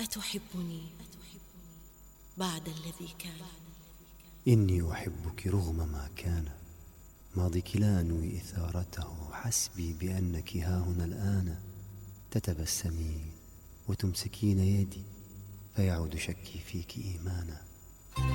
أتحبني بعد الذي كان؟ إني أحبك رغم ما كان، ماضيك لا أنوي إثارته، حسبي بأنك هاهنا الآن. تتبسمين وتمسكين يدي، فيعود شكي فيك إيمانا.